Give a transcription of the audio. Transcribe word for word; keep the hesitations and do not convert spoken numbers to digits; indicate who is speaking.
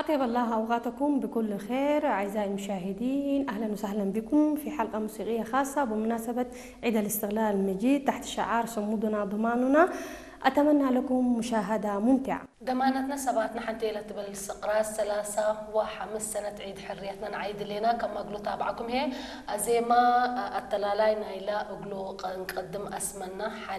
Speaker 1: أطيب الله أوقاتكم بكل خير أعزائي المشاهدين، أهلا وسهلا بكم في حلقة موسيقية خاصة بمناسبة عيد الاستقلال المجيد تحت شعار صمودنا ضماننا. أتمنى لكم مشاهدة ممتعة.
Speaker 2: ضمانتنا سباتنا حنتيلة بالسقراس ثلاثة وحمس سنة عيد حريتنا نعيد لنا كما قلوا تابعكم هي زي ما التلالاي نايلا أقولوا نقدم أسمنا